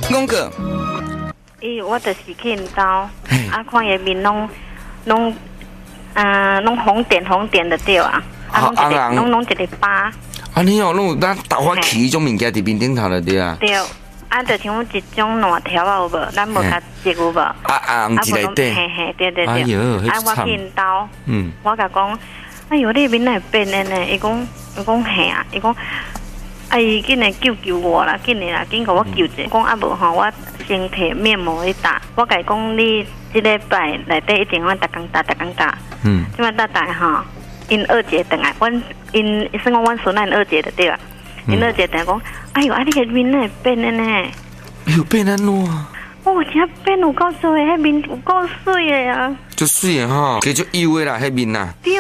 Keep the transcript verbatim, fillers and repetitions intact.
讲过。 伊我就是去因兜，啊，看伊面拢拢，嗯，拢红点红点的对啊，啊，拢一个拢拢一个疤。 啊，你哦，拢有咱豆花起迄种物件伫面顶头了对啊。 对，啊，就像一种烂条啊，有无？咱无甲植有无？啊啊，唔是内底。 嘿嘿，对对对。 哎呦， 啊，我去因兜， 嗯， 我甲讲，哎呦，你面会变的呢？伊讲，伊讲嘿啊，伊讲。啊！伊紧来救救我啦，紧来啦，紧甲我救者。讲啊无吼，我先摕面膜去打。我甲伊讲，你即礼拜内底一定要逐工打，逐工打。嗯。即摆打打吼，因二姐等来，阮因算讲阮孙仔因二姐的对啦。因二姐等讲，哎呦，啊你个面会变的呢？ 哎呦，变安怎？ 哦，真变有够水的，迄面有够水的啊！ 就水的吼，加足油的啦，迄面啦。